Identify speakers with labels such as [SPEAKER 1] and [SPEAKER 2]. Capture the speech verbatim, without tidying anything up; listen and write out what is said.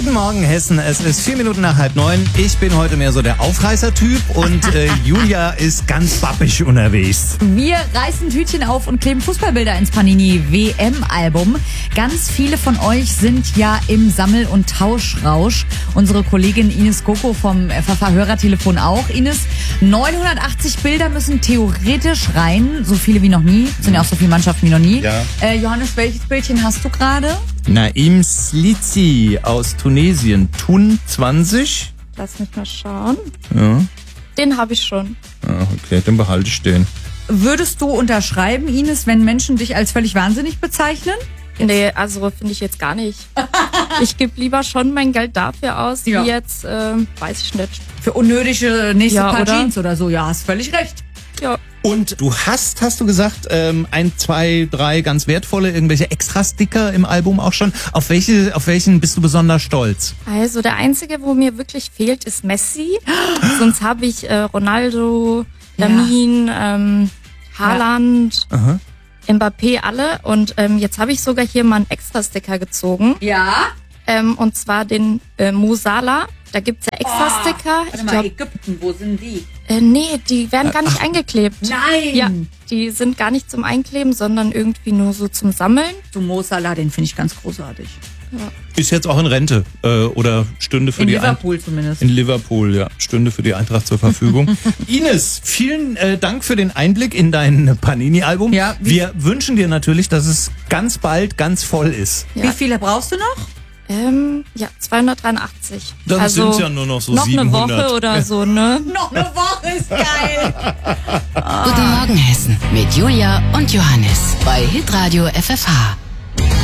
[SPEAKER 1] Guten Morgen, Hessen. Es ist vier Minuten nach halb neun. Ich bin heute mehr so der Aufreißer-Typ und äh, Julia ist ganz bappig unterwegs.
[SPEAKER 2] Wir reißen Tütchen auf und kleben Fußballbilder ins Panini-W M-Album. Ganz viele von euch sind ja im Sammel- und Tauschrausch. Unsere Kollegin Ines Goko vom F F H-Hörertelefon auch. Ines, neunhundertachtzig Bilder müssen theoretisch rein. So viele wie noch nie. Es sind ja auch so viele Mannschaften wie noch nie.
[SPEAKER 1] Ja.
[SPEAKER 2] Äh, Johannes, welches Bildchen hast du gerade?
[SPEAKER 1] Naim Slici aus Tunesien. Tun zwanzig.
[SPEAKER 3] Lass mich mal schauen.
[SPEAKER 1] Ja.
[SPEAKER 3] Den habe ich schon.
[SPEAKER 1] Ah, okay, dann behalte ich den.
[SPEAKER 2] Würdest du unterschreiben, Ines, wenn Menschen dich als völlig wahnsinnig bezeichnen?
[SPEAKER 3] Nee, also finde ich jetzt gar nicht. Ich gebe lieber schon mein Geld dafür aus,
[SPEAKER 2] Ja.
[SPEAKER 3] wie jetzt, ähm, weiß ich nicht.
[SPEAKER 2] Für unnötige nächste
[SPEAKER 3] Ja,
[SPEAKER 2] Paar
[SPEAKER 3] oder?
[SPEAKER 2] Jeans oder so. Ja, hast völlig recht.
[SPEAKER 3] Ja.
[SPEAKER 1] Und du hast, hast du gesagt, ähm, ein, zwei, drei ganz wertvolle, irgendwelche Extra-Sticker im Album auch schon. Auf welche, auf welchen bist du besonders stolz?
[SPEAKER 3] Also der einzige, wo mir wirklich fehlt, ist Messi. Sonst habe ich äh, Ronaldo, Lamin, ähm, Haaland,
[SPEAKER 1] Aha.
[SPEAKER 3] Mbappé, alle. Und ähm, jetzt habe ich sogar hier mal einen Extra-Sticker gezogen.
[SPEAKER 2] Ja.
[SPEAKER 3] Ähm, und zwar den äh, Mo Salah. Da gibt's ja Extra-Sticker.
[SPEAKER 2] Warte
[SPEAKER 3] Ich
[SPEAKER 2] mal,
[SPEAKER 3] glaub,
[SPEAKER 2] Ägypten, wo sind die?
[SPEAKER 3] äh, nee, die werden gar nicht eingeklebt.
[SPEAKER 2] Nein!
[SPEAKER 3] Ja, die sind gar nicht zum Einkleben, sondern irgendwie nur so zum Sammeln.
[SPEAKER 2] Du Mo Salah, den finde ich ganz großartig.
[SPEAKER 1] Ist jetzt auch in Rente äh, oder stünde für
[SPEAKER 2] In
[SPEAKER 1] die
[SPEAKER 2] Liverpool zumindest.
[SPEAKER 1] In Liverpool, ja. Stünde für die Eintracht zur Verfügung. Ines, vielen äh, Dank für den Einblick in dein Panini-Album.
[SPEAKER 2] Ja, wie-
[SPEAKER 1] Wir wünschen dir natürlich, dass es ganz bald ganz voll ist.
[SPEAKER 3] Ja.
[SPEAKER 2] Wie viele brauchst du noch?
[SPEAKER 3] Ähm, ja, zweihundertdreiundachtzig.
[SPEAKER 1] Dann
[SPEAKER 3] also
[SPEAKER 1] sind's ja nur noch so
[SPEAKER 3] noch
[SPEAKER 1] siebenhundert.
[SPEAKER 3] eine Woche oder so, ne?
[SPEAKER 2] Noch eine Woche ist geil.
[SPEAKER 4] Guten Morgen, Hessen. Mit Julia und Johannes. Bei Hitradio F F H.